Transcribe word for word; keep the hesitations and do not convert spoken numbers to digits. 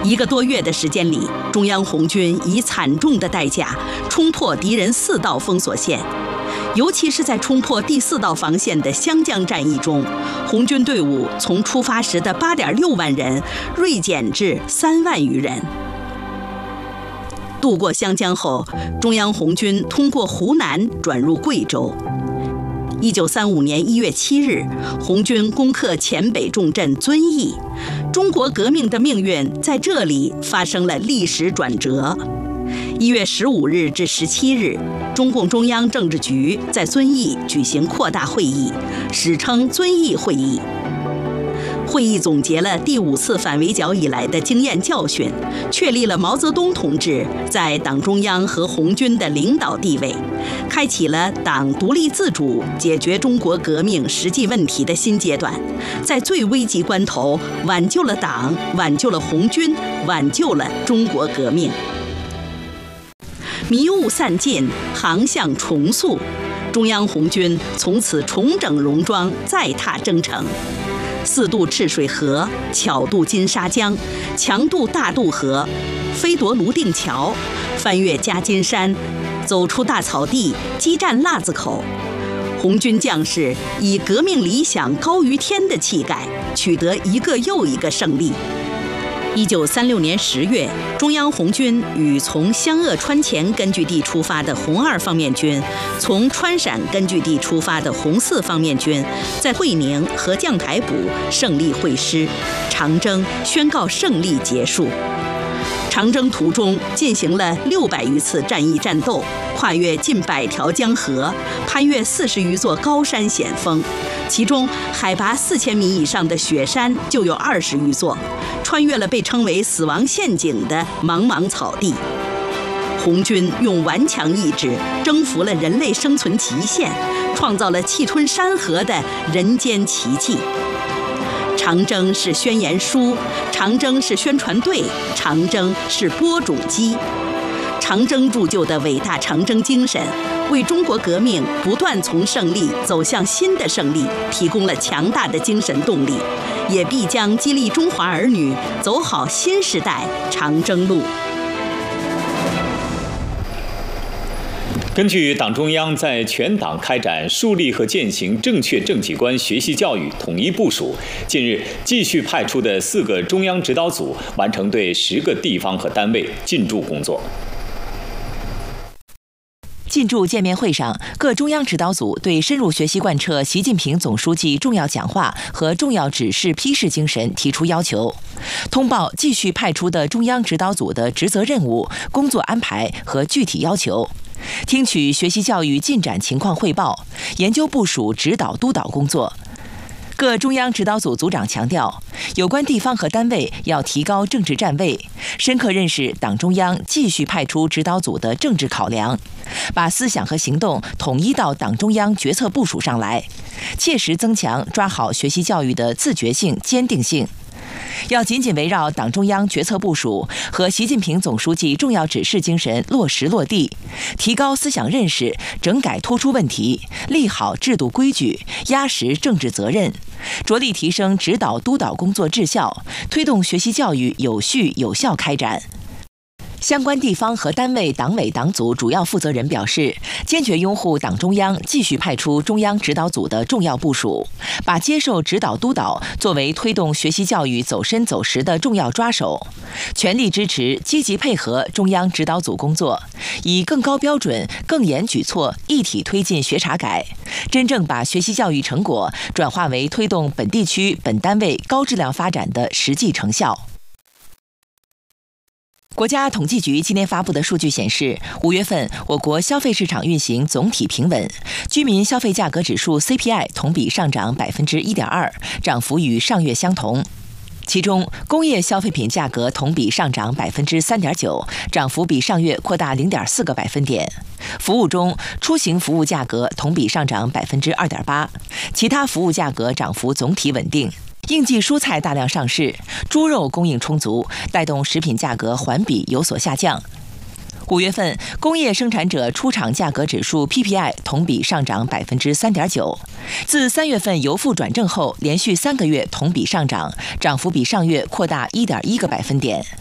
一个多月的时间里，中央红军以惨重的代价冲破敌人四道封锁线，尤其是在冲破第四道防线的湘江战役中，红军队伍从出发时的八点六万人锐减至三万余人。渡过湘江后，中央红军通过湖南转入贵州。一九三五年一月七日，红军攻克黔北重镇遵义，中国革命的命运在这里发生了历史转折。一月十五日至十七日，中共中央政治局在遵义举行扩大会议，史称遵义会议。会议总结了第五次反围剿以来的经验教训，确立了毛泽东同志在党中央和红军的领导地位，开启了党独立自主解决中国革命实际问题的新阶段，在最危急关头挽救了党，挽救了红军，挽救了中国革命。迷雾散尽，航向重塑，中央红军从此重整戎装，再踏征程。四渡赤水河，巧渡金沙江，强渡大渡河，飞夺泸定桥，翻越夹金山，走出大草地，激战腊子口。红军将士以革命理想高于天的气概，取得一个又一个胜利。一九三六年十月，中央红军与从湘鄂川黔根据地出发的红二方面军，从川陕根据地出发的红四方面军，在会宁和将台堡胜利会师，长征宣告胜利结束。长征途中进行了六百余次战役战斗，跨越近百条江河，攀越四十余座高山险峰，其中海拔四千米以上的雪山就有二十余座，穿越了被称为死亡陷阱的茫茫草地。红军用顽强意志征服了人类生存极限，创造了气吞山河的人间奇迹。长征是宣言书，长征是宣传队，长征是播种机。长征铸就的伟大长征精神，为中国革命不断从胜利走向新的胜利提供了强大的精神动力，也必将激励中华儿女走好新时代长征路。 根据党中央在全党开展树立和践行正确政绩观学习教育统一部署，近日继续派出的四个中央指导组完成对十个地方和单位进驻工作。 进驻见面会上，各中央指导组对深入学习贯彻习近平总书记重要讲话和重要指示批示精神提出要求，通报继续派出的中央指导组的职责任务、工作安排和具体要求，听取学习教育进展情况汇报，研究部署指导督导工作。各中央指导组组长强调，有关地方和单位要提高政治站位，深刻认识党中央继续派出指导组的政治考量，把思想和行动统一到党中央决策部署上来，切实增强抓好学习教育的自觉性、坚定性。要紧紧围绕党中央决策部署和习近平总书记重要指示精神落实落地，提高思想认识，整改突出问题，立好制度规矩，压实政治责任，着力提升指导督导工作质效，推动学习教育有序有效开展。相关地方和单位党委党组主要负责人表示，坚决拥护党中央继续派出中央指导组的重要部署，把接受指导督导作为推动学习教育走深走实的重要抓手，全力支持积极配合中央指导组工作，以更高标准、更严举措一体推进学查改，真正把学习教育成果转化为推动本地区本单位高质量发展的实际成效。国家统计局今天发布的数据显示，五月份我国消费市场运行总体平稳，居民消费价格指数 C P I 同比上涨百分之一点二，涨幅与上月相同。其中，工业消费品价格同比上涨百分之三点九，涨幅比上月扩大零点四个百分点。服务中，出行服务价格同比上涨百分之二点八，其他服务价格涨幅总体稳定。应季蔬菜大量上市，猪肉供应充足，带动食品价格环比有所下降。五月份工业生产者出厂价格指数 P P I 同比上涨百分之三点九，自三月份由负转正后，连续三个月同比上涨，涨幅比上月扩大一点一个百分点。